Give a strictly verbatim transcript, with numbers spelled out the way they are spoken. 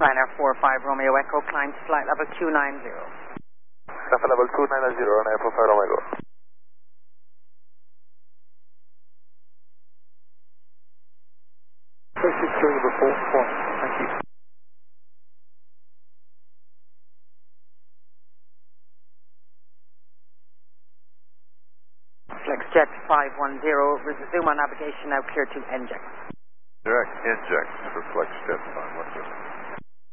Liner four five Romeo Echo, climb to flight level two nine zero. Flight level two nine zero, Liner four five Romeo Echo. Basic journey number four, four. Thank you. FlexJet five one zero, resume on navigation, now clear to inject. Direct inject for FlexJet five one zero.